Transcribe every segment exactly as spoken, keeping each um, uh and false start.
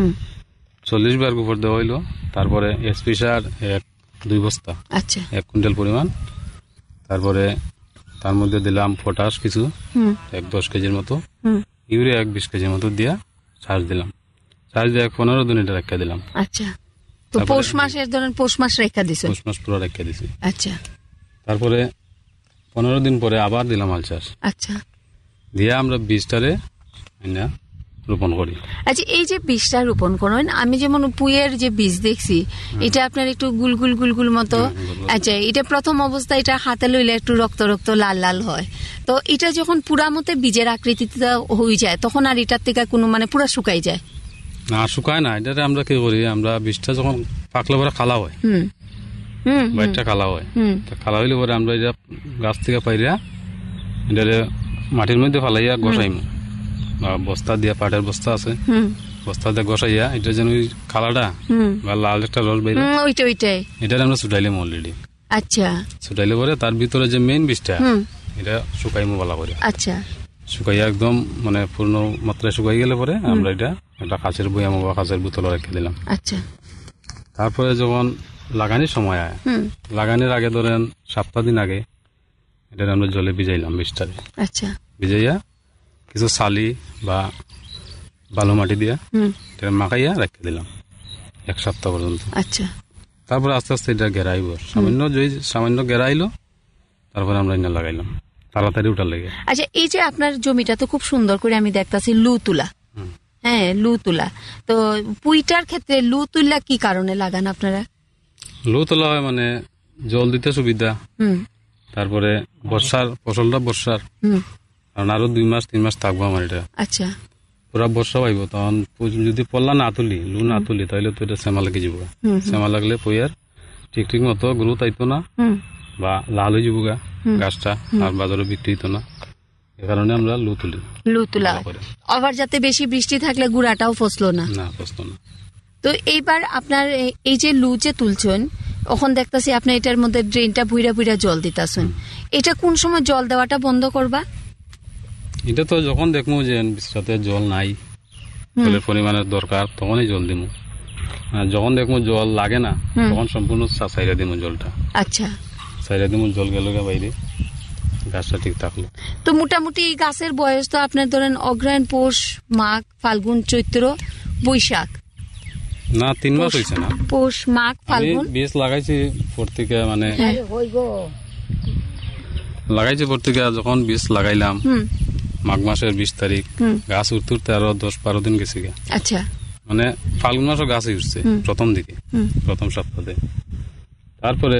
চল্লিশ বার গোবর দেওয়া হইলো, তারপরে এসপি সার এক দুই বস্তা, আচ্ছা, এক কুইন্টাল পরিমাণ, তারপরে তার মধ্যে দিলাম পটাশ কিছু এক দশ কেজির মতো, ইউরিয়া এক বিশ কেজির মতো দিয়া চার্জ দিলাম। চার্জ দিয়ে এক পনেরো দিন এটা রেখে দিলাম। আচ্ছা, তো পৌষ মাসের ধরেন পৌষ মাস রেখে দিছি, পৌষ মাস পুরো রেখে দিছি। আচ্ছা, তারপরে পনেরো দিন পরে আবার দিলাম হাল চাষ। আচ্ছা, দিয়ে আমরা বীজটারে রোপণ করি। আচ্ছা, এই যে বীজটা রোপণ করেন, আমি যেমন পুইয়ের যে বীজ দেখছি, এটা আপনার একটু গুলগুল গুলগুল মতো। আচ্ছা, এটা প্রথম অবস্থা এটা হাতে লইলে একটু রক্ত রক্ত লাল লাল হয়, তো এটা যখন পুরা মতে বীজের আকৃতিতে হয়ে যায় তখন আর এটার থেকে কোনো মানে পুরা শুকাই যায় না? শুকায় না, এটা আমরা কি করি, আমরা বীজটা যখন পাকলে পরে খালা হয়, হুম হুম বাইরটা খালা হয়, খালা হইলে পরে আমরা এটা গাছ থেকে পাইরা এটা মাটির মধ্যে ফালাইয়া গসাইমু, বস্তা দিয়া, পাটের বস্তা আছে, বস্তা দিয়ে গসাইয়া এটা যেন ওই খালাটা বা লাল একটা রস বাইরে ওইটা ওইটাই এটা আমরা ছুটাইলাম অলরেডি। আচ্ছা, ছুটাইলে পরে তার ভিতরে যে মেইন বীজটা এটা শুকাইমু ভালো করে। আচ্ছা, শুকাইয়া একদম মানে পূর্ণ মাত্রায় শুকাই গেলে পরে আমরা এটা একটা কাঁচের বয়াম বা কাঁচের বোতলে রেখে দিলাম। আচ্ছা, তারপরে যখন লাগানির সময় আয়, লাগানির আগে ধরেন সপ্তাহ দিন আগে এটা আমরা জলে ভিজাইলাম বীজটারে। আচ্ছা, ভিজাইয়া কিছু ছালি বা বালু মাটি দিয়া এটা মাখাইয়া রেখে দিলাম এক সপ্তাহ পর্যন্ত। আচ্ছা, তারপরে আস্তে আস্তে এটা গেরাইব, সামান্য যদি সামান্য গেরাইলো তারপরে আমরা এটা লাগাইলাম তাড়াতাড়ি উঠার লেগে। আচ্ছা, এই যে আপনার জমিটা তো খুব সুন্দর করে আমি দেখতাছি লু তুলা, হ্যাঁ লু তুলা, তো পুইটার ক্ষেত্রে লু তুলা কি কারণে লাগান আপনারা? লু তোলা হয় মানে জল দিতে সুবিধা, তারপরে বর্ষার ফসলটা বর্ষার, কারণ আরো দুই মাস তিন মাস থাকবো আমার এটা। আচ্ছা, পুরা বর্ষা পাইব, তখন যদি পল্লা না তুলি, লু না তুলি, তাহলে তো এটা শ্যামা লেগে যাবো। শ্যামা লাগলে পইয়ার ঠিক ঠিক মতো গ্রোথ আইতো না বা লাল হয়ে যাবো গা গাছটা, আর বাজারে বিক্রি হইতো না, এ কারণে আমরা লু তুলি। লু তুলা আবার যাতে বেশি বৃষ্টি থাকলে গুড়াটাও ফসলো না, না ফসলো না। তো এইবার আপনার এই যে লু যে তুলছেন, এখন দেখতেছি আপনি এটার মধ্যে ড্রেনটা ভুইরা ভুইরা জল দিতেছেন, এটা কোন সময় জল দেওয়াটা বন্ধ করবা? এটা তো যখন দেখবো যে বৃষ্টিতে জল নাই, জলের পরিমাণের দরকার, তখনই জল দিব। যখন দেখবো জল লাগে না তখন সম্পূর্ণ সাইরা দিব জলটা। আচ্ছা, সাইরা দিব, জল গেল বাইরে, গাছটা ঠিক থাকলো। তো মোটামুটি গাছের বয়স তো আপনার ধরেন অগ্রহায়ণ, পৌষ, মাঘ, ফাল্গুন, চৈত্র, বৈশাখ, না তিন মাস হয়েছে না, পৌষ, মাঘ, ফাল্গুন। বীজ লাগাইছি পত্রিকা মানে লাগাইছি পত্রিকা, যখন বীজ লাগাইলাম মাঘ মাসের বিশ তারিখ, গাছ উঠতে উঠতে আরো দশ বারো দিন গেছে। আচ্ছা, মানে ফাল্গুন মাসও গাছ উঠছে প্রথম দিকে, প্রথম সপ্তাহে। তারপরে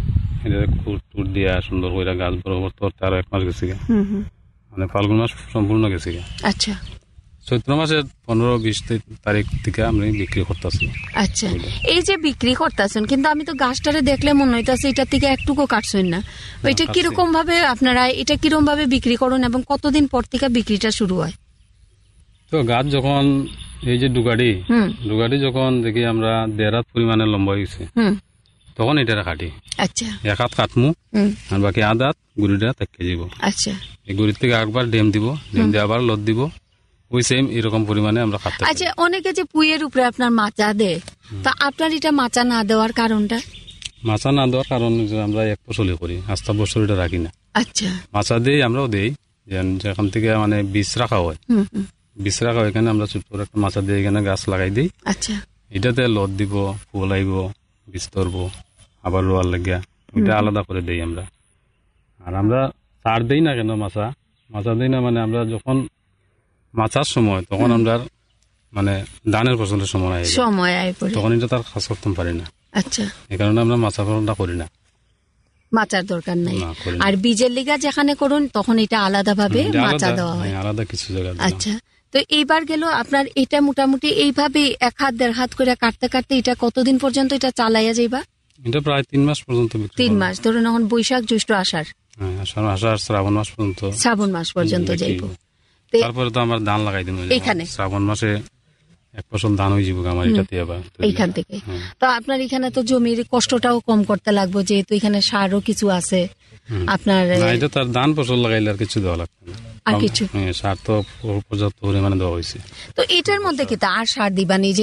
টুট দিয়া সুন্দর করে গাছ বরাবর করতে আরো এক মাস গেছে, মানে ফাল্গুন মাস সম্পূর্ণ গেছে। আচ্ছা, চৈত্র মাসের পনেরো বিশ তারিখ থেকে আমি বিক্রি করতেছি। আচ্ছা, এই যে বিক্রি করতেছেন, কিন্তু আমি তো গাছটারে দেখলে মনে হইতাছে এটা থেকে একটুকু কাটছেন না, ওইটা কিরকম ভাবে আপনারা এটা কিরকম ভাবে বিক্রি করুন এবং কতদিন পর থেকে বিক্রিটা শুরু হয়? তো গাছ যখন এই যে ডুগাড়ি ডুগাড়ি যখন দেখি আমরা দেড় হাত পরিমাণে লম্বা হয়েছে, তখন এটা কাটি। আচ্ছা, এক হাত কাটমু আর বাকি আধ হাত গুড়িটা থেকে যাব। আচ্ছা, এই গুড়ির থেকে একবার ডেম দিব, ডেম দিয়ে আবার লত দিব, ওই সেম এরকম পরিমাণে আমরা কাটতে। আচ্ছা, অনেকে যে পুইয়ের উপরে আপনার মাচা দেয়, তা আপনার এটা মাচা না দেওয়ার কারণটা? মাচা না দেওয়ার কারণ আমরা এক ফসলি করি, আস্তা বছর এটা রাখি না। আচ্ছা, মাচা দিই, আমরাও দেই, যেখান থেকে মানে বীজ রাখা হয়, বীজ রাখা হয় এখানে আমরা ছোট একটা মাচা দিয়ে এখানে গাছ লাগাই দিই। আচ্ছা, এটাতে লত দিব, ফুল আইব, বীজ ধরবো, আবার রোয়ার লাগিয়া এটা আলাদা করে দেই আমরা। আর আমরা সার দেই না কেন, মাচা মাচা দিই না মানে আমরা যখন মাচার সময় তখন আমরা মানে ধানের ফসলের সময় সময় তখন এটা তার কাজ করতে পারি না। আচ্ছা, এই কারণে আমরা মাচা ফসলটা করি না, মাচার দরকার নাই। আর বীজের লিগা যেখানে করুন তখন এটা আলাদা ভাবে মাচা দেওয়া হয়, আলাদা কিছু জায়গা। আচ্ছা, তো এইবার গেল আপনার এটা মোটামুটি এইভাবে এক হাত দেড় হাত করে কাটতে কাটতে এটা কতদিন পর্যন্ত এটা চালাইয়া যাইবা? এটা প্রায় তিন মাস পর্যন্ত। তিন মাস ধরুন, এখন বৈশাখ জ্যৈষ্ঠ আষাঢ়, আষাঢ় আষাঢ় শ্রাবণ মাস পর্যন্ত, শ্রাবণ মাস পর্যন্ত যাইব। তারপরে তো আমার ধান লাগাই দিব এখানে, শ্রাবণ মাসে এক ফসল ধান হয়ে যাবো আমার এটাতে আবার এইখান থেকে। তো আপনার এখানে তো জমির কষ্টটাও কম করতে লাগবে, যেহেতু এখানে সারও কিছু আছে আপনার। এটা তার ধান ফসল লাগাইলে আর কিছু দেওয়া লাগবে না, আর কিছু সার তো পর্যাপ্ত পরিমাণে দেওয়া হয়েছে। তো এটার মধ্যে কি তা আর সার দিবা নিজে?